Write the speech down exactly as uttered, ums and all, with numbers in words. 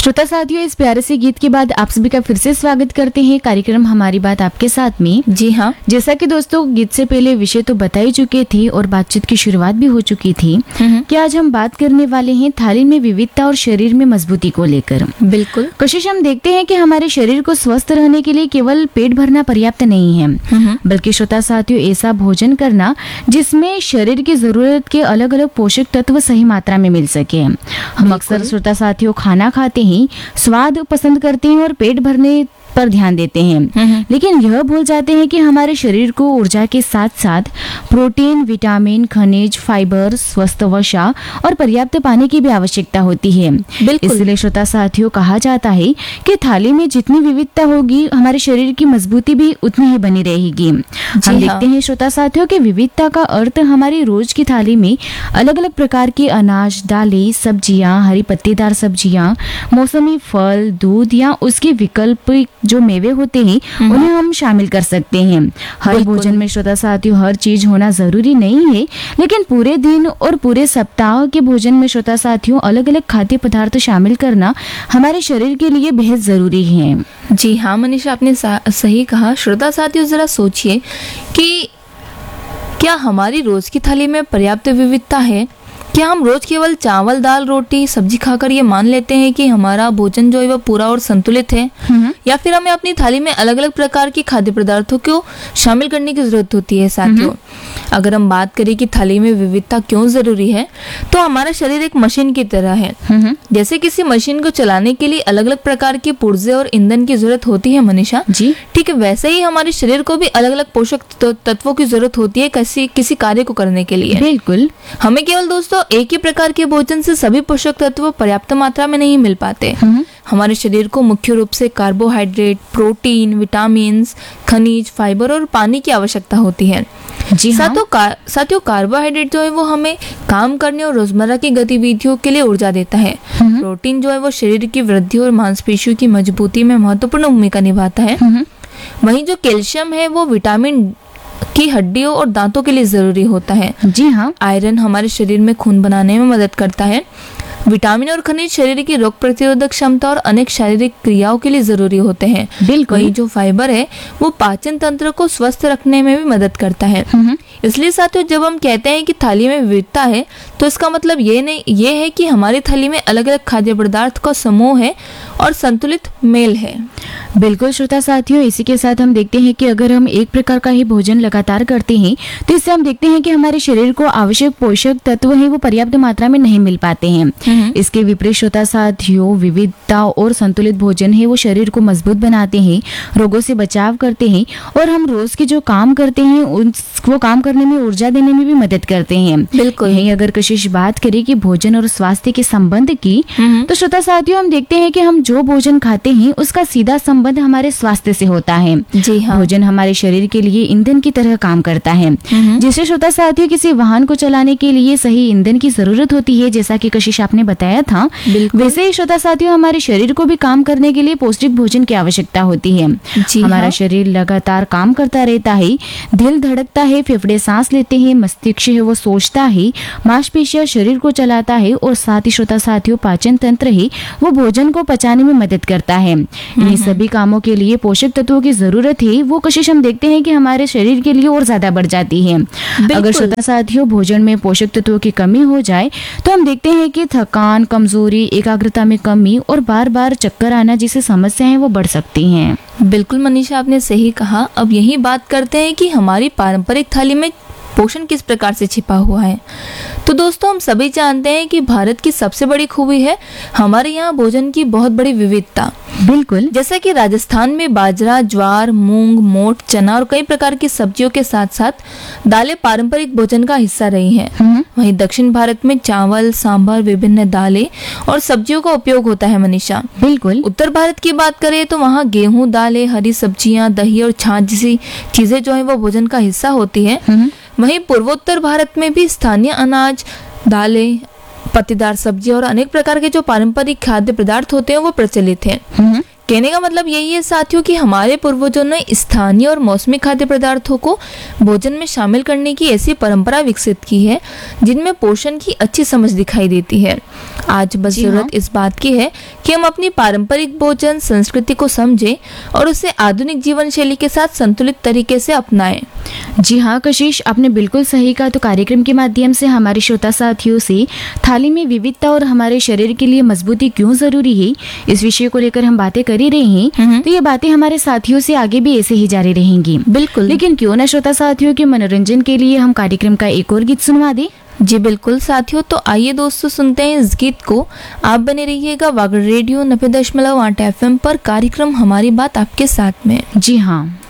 श्रोता साथियों, इस प्यारे से गीत के बाद आप सभी का फिर से स्वागत करते हैं कार्यक्रम हमारी बात आपके साथ में। जी हाँ, जैसा कि दोस्तों गीत से पहले विषय तो बता ही चुके थे और बातचीत की शुरुआत भी हो चुकी थी कि आज हम बात करने वाले हैं थाली में विविधता और शरीर में मजबूती को लेकर। बिल्कुल। कोशिश हम देखते हैं कि हमारे शरीर को स्वस्थ रहने के लिए केवल पेट भरना पर्याप्त नहीं है, बल्कि श्रोता साथियों ऐसा भोजन करना जिसमें शरीर की जरूरत के अलग अलग पोषक तत्व सही मात्रा में मिल सके। हम अक्सर श्रोता साथियों खाना खाते ही स्वाद पसंद करते हैं और पेट भरने पर ध्यान देते हैं, लेकिन यह भूल जाते हैं कि हमारे शरीर को ऊर्जा के साथ साथ प्रोटीन, विटामिन, खनिज, फाइबर, स्वस्थ वसा और पर्याप्त पानी की भी आवश्यकता होती है। इसलिए श्रोता साथियों कहा जाता है कि थाली में जितनी विविधता होगी हमारे शरीर की मजबूती भी उतनी ही बनी रहेगी। हम हाँ। देखते हैं श्रोता साथियों कि विविधता का अर्थ हमारी रोज की थाली में अलग अलग प्रकार के अनाज, दालें, सब्जियां, हरी पत्तेदार सब्जियां, मौसमी फल, दूध या उसके विकल्प जो मेवे होते हैं उन्हें हम शामिल कर सकते हैं। हर भोजन में श्रोता साथियों हर चीज होना जरूरी नहीं है, लेकिन पूरे दिन और पूरे सप्ताह के भोजन में श्रोता साथियों अलग अलग खाद्य पदार्थ शामिल करना हमारे शरीर के लिए बेहद जरूरी है। जी हाँ मनीषा, आपने सही कहा। श्रोता साथियों जरा सोचिए कि क्या हमारी रोज की थाली में पर्याप्त विविधता है? क्या हम रोज केवल चावल, दाल, रोटी, सब्जी खाकर ये मान लेते हैं कि हमारा भोजन जो है वह पूरा और संतुलित है, या फिर हमें अपनी थाली में अलग अलग प्रकार के खाद्य पदार्थों को शामिल करने की जरूरत होती है? साथियों, अगर हम बात करें कि थाली में विविधता क्यों जरूरी है, तो हमारा शरीर एक मशीन की तरह है। जैसे किसी मशीन को चलाने के लिए अलग अलग प्रकार के पुर्जे और ईंधन की जरूरत होती है मनीषा जी, ठीक है, वैसे ही हमारे शरीर को भी अलग अलग पोषक तत्वों की जरूरत होती है किसी किसी कार्य को करने के लिए। बिल्कुल। हमें केवल दोस्तों एक ही प्रकार के भोजन से सभी पोषक तत्व पर्याप्त मात्रा में नहीं मिल पाते। हमारे शरीर को मुख्य रूप से कार्बोहाइड्रेट, प्रोटीन, विटामिन, खनिज, फाइबर और पानी की आवश्यकता होती है। जी हाँ। साथियों का, साथियों कार्बोहाइड्रेट जो है वो हमें काम करने और रोजमर्रा की गतिविधियों के लिए ऊर्जा देता है। प्रोटीन जो है वो शरीर की वृद्धि और मांसपेशियों की मजबूती में महत्वपूर्ण भूमिका निभाता है। वहीं जो कैल्शियम है वो विटामिन की हड्डियों और दांतों के लिए जरूरी होता है। जी हाँ। आयरन हमारे शरीर में खून बनाने में मदद करता है। विटामिन और खनिज शरीर की रोग प्रतिरोधक क्षमता और अनेक शारीरिक क्रियाओं के लिए जरूरी होते हैं। बिल्कुल। वही जो फाइबर है वो पाचन तंत्र को स्वस्थ रखने में भी मदद करता है। इसलिए साथियों जब हम कहते हैं कि थाली में विविधता है, तो इसका मतलब ये नहीं ये है कि हमारी थाली में अलग अलग खाद्य पदार्थ का समूह है और संतुलित मेल है। बिल्कुल श्रोता साथियों, इसी के साथ हम देखते हैं कि अगर हम एक प्रकार का ही भोजन लगातार करते हैं तो इससे हम देखते हैं कि हमारे शरीर को आवश्यक पोषक तत्व है वो पर्याप्त मात्रा में नहीं मिल पाते हैं। इसके विपरीत श्रोता साथियों विविधता और संतुलित भोजन है वो शरीर को मजबूत बनाते हैं, रोगों से बचाव करते हैं और हम रोज के जो काम करते हैं वो काम करने में ऊर्जा देने में भी मदद करते हैं। बिल्कुल। यही अगर कशिश बात करें कि भोजन और स्वास्थ्य के संबंध की, तो श्रोता साथियों हम देखते हैं कि हम जो भोजन खाते हैं उसका सीधा संबंध हमारे स्वास्थ्य से होता है। जी हाँ। भोजन हमारे शरीर के लिए ईंधन की तरह काम करता है। जैसे श्रोता साथियों किसी वाहन को चलाने के लिए सही ईंधन की जरूरत होती है, जैसा कि कशिश आपने बताया था, वैसे ही श्रोता साथियों हमारे शरीर को भी काम करने के लिए पौष्टिक भोजन की आवश्यकता होती है। हमारा हाँ। शरीर लगातार काम करता रहता है, दिल धड़कता है, फेफड़े सांस लेते हैं, मस्तिष्क है वो सोचता है, मांसपेशियां शरीर को चलाता है और साथ ही श्रोता साथियों पाचन तंत्र है वो भोजन को पचाने में मदद करता है। इन सभी कामों के लिए पोषक तत्वों की जरूरत है वो कशिश हम देखते हैं कि हमारे शरीर के लिए और ज्यादा बढ़ जाती है। अगर श्रोता साथियों भोजन में पोषक तत्वों की कमी हो जाए तो हम देखते हैं कि थकान, कमजोरी, एकाग्रता में कमी और बार बार चक्कर आना जैसी समस्याएं वो बढ़ सकती हैं। बिल्कुल मनीषा, आपने सही कहा। अब यही बात करते हैं कि हमारी पारंपरिक थाली में पोषण किस प्रकार से छिपा हुआ है। तो दोस्तों हम सभी जानते हैं कि भारत की सबसे बड़ी खूबी है हमारे यहाँ भोजन की बहुत बड़ी विविधता। बिल्कुल। जैसा कि राजस्थान में बाजरा, ज्वार, मूंग, मोठ, चना और कई प्रकार की सब्जियों के साथ साथ दालें पारंपरिक भोजन का हिस्सा रही हैं। वहीं दक्षिण भारत में चावल, सांभर, विभिन्न दालें और सब्जियों का उपयोग होता है मनीषा। बिल्कुल। उत्तर भारत की बात करें तो वहाँ गेहूं, दालें, हरी सब्जियां, दही और छाछ जैसी चीजें जो है वो भोजन का हिस्सा होती है। वहीं पूर्वोत्तर भारत में भी स्थानीय अनाज, दालें, पत्तेदार सब्जी और अनेक प्रकार के जो पारंपरिक खाद्य पदार्थ होते हैं वो प्रचलित हैं। कहने का मतलब यही है साथियों कि हमारे पूर्वजों ने स्थानीय और मौसमी खाद्य पदार्थों को भोजन में शामिल करने की ऐसी परंपरा विकसित की है जिनमें पोषण की अच्छी समझ दिखाई देती है। आज बस जी जरूरत हाँ। इस बात की है कि हम अपनी पारंपरिक भोजन संस्कृति को समझें और उसे आधुनिक जीवन शैली के साथ संतुलित तरीके से अपनाएं। जी हाँ कशिश, आपने बिल्कुल सही कहा। तो कार्यक्रम के माध्यम से हमारे श्रोता साथियों से थाली में विविधता और हमारे शरीर के लिए मजबूती क्यों जरूरी है, इस विषय को लेकर हम बातें कर ही रहे हैं। तो ये बातें हमारे साथियों से आगे भी ऐसे ही जारी रहेंगी। बिल्कुल। लेकिन क्यों ना श्रोता साथियों के मनोरंजन के लिए हम कार्यक्रम का एक और गीत सुनवा दें। जी बिल्कुल साथियों, तो आइए दोस्तों सुनते हैं इस गीत को। आप बने रहिएगा वागड़ रेडियो नब्बे दशमलव आठ एफ एम पर, कार्यक्रम हमारी बात आपके साथ में। जी हाँ।